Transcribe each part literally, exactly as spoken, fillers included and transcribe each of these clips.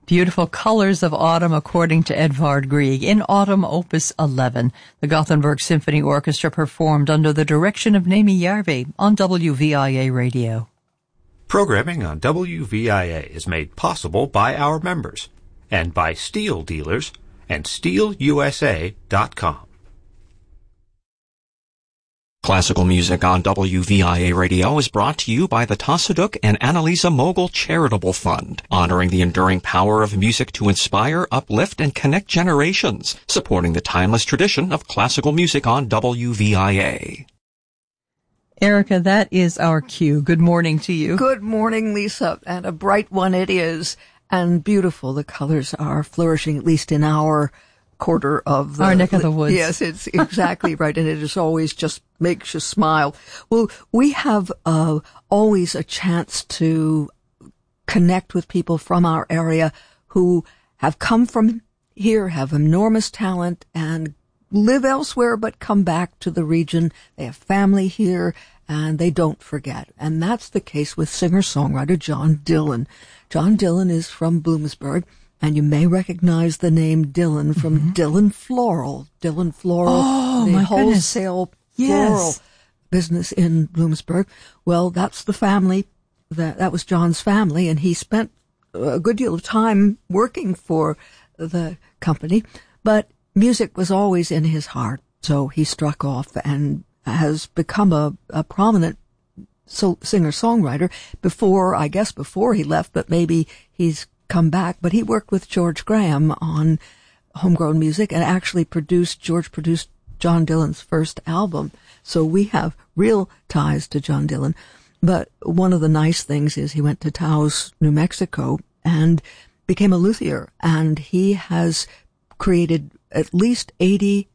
Beautiful Colors of Autumn, according to Edvard Grieg. In Autumn, Opus eleven, the Gothenburg Symphony Orchestra performed under the direction of Naomi Järvi on W V I A Radio. Programming on W V I A is made possible by our members and by Steel Dealers and steel u s a dot com. Classical music on W V I A Radio is brought to you by the Tassoduk and Annalisa Mogul Charitable Fund, honoring the enduring power of music to inspire, uplift, and connect generations, supporting the timeless tradition of classical music on W V I A. Erica, that is our cue. Good morning to you. Good morning, Lisa, and a bright one it is, and beautiful. The colors are flourishing, at least in our quarter of the, our neck of the woods. Yes, it's exactly right, and it is always just makes you smile. Well, we have uh, always a chance to connect with people from our area who have come from here, have enormous talent, and live elsewhere but come back to the region. They have family here, and they don't forget. And that's the case with singer-songwriter John Dillon. John Dillon is from Bloomsburg, and you may recognize the name Dillon from mm-hmm. Dillon Floral. Dillon Floral, oh, the my wholesale goodness. floral Yes. business in Bloomsburg. Well, that's the family. That, that was John's family, and he spent a good deal of time working for the company. But music was always in his heart, so he struck off and has become a, a prominent so, singer-songwriter before, I guess before he left, but maybe he's come back. But he worked with George Graham on homegrown music and actually produced, George produced John Dillon's first album. So we have real ties to John Dillon. But one of the nice things is he went to Taos, New Mexico, and became a luthier. And he has created at least eighty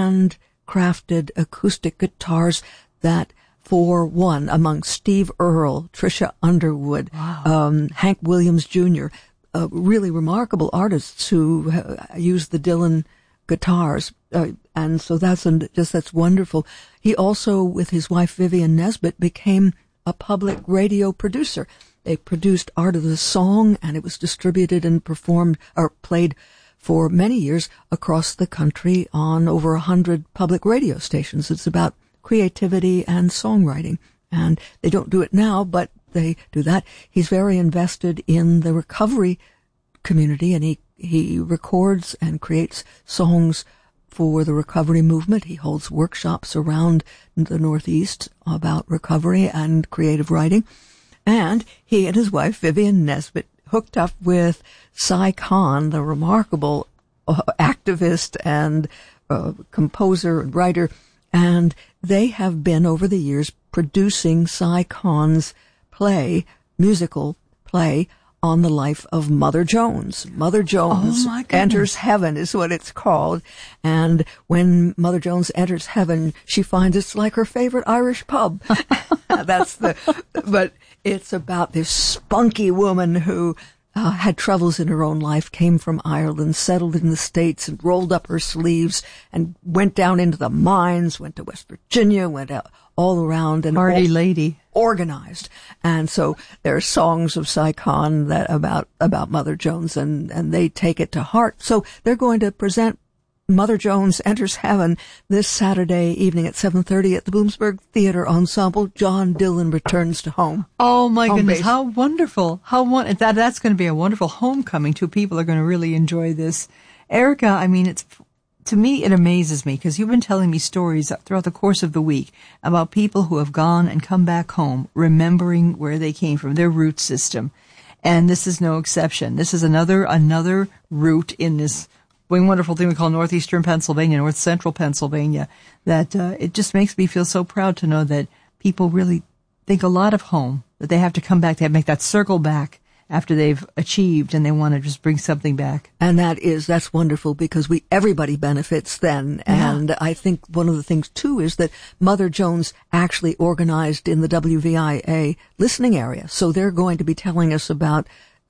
handcrafted acoustic guitars that, for one, among Steve Earle, Trisha Underwood, wow. um, Hank Williams Junior, uh, really remarkable artists who uh, use the Dillon guitars. Uh, and so that's just, that's wonderful. He also, with his wife Vivian Nesbitt, became a public radio producer. They produced Art of the Song, and it was distributed and performed or played for many years across the country on over a hundred public radio stations. It's about creativity and songwriting, and they don't do it now, but they do that. He's very invested in the recovery community, and he, he records and creates songs for the recovery movement. He holds workshops around the Northeast about recovery and creative writing. And he and his wife, Vivian Nesbitt, hooked up with Cy Khan, the remarkable uh, activist and uh, composer and writer, and they have been, over the years, producing Cy Khan's play, musical play, on the life of Mother Jones. Mother Jones oh Enters Heaven is what it's called. And when Mother Jones enters heaven, she finds it's like her favorite Irish pub. That's the, but it's about this spunky woman who uh, had troubles in her own life, came from Ireland, settled in the States, and rolled up her sleeves and went down into the mines, went to West Virginia, went out all around, and party all, lady, organized. And so there are songs of Cy Khan that about about Mother Jones, and and they take it to heart. So they're going to present Mother Jones Enters Heaven this Saturday evening at seven thirty at the Bloomsburg Theater Ensemble. John Dillon returns to home. Oh my home goodness, base. how wonderful. How one, that that's going to be a wonderful homecoming too. People are going to really enjoy this. Erica, I mean, it's to me, it amazes me because you've been telling me stories throughout the course of the week about people who have gone and come back home, remembering where they came from, their root system. And this is no exception. This is another, another route in this wonderful thing we call northeastern Pennsylvania, north central Pennsylvania, that uh, it just makes me feel so proud to know that people really think a lot of home, that they have to come back, they have to make that circle back after they've achieved, and they want to just bring something back. And that is, that's wonderful, because we, everybody benefits then. Yeah. And I think one of the things too is that Mother Jones actually organized in the W V I A listening area. So they're going to be telling us about